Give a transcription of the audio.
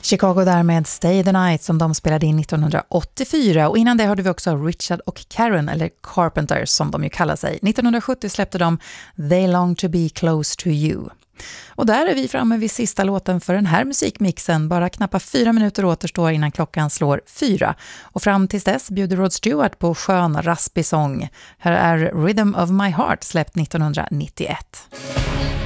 Chicago där med Stay the Night som de spelade in 1984, och innan det hörde vi också Richard och Karen, eller Carpenters som de ju kallar sig. 1970 släppte de They Long to Be Close to You. Och där är vi framme vid sista låten för den här musikmixen. Bara knappa 4 minuter återstår innan klockan slår 4. Och fram tills dess bjuder Rod Stewart på skön raspig sång. Här är Rhythm of My Heart, släppt 1991.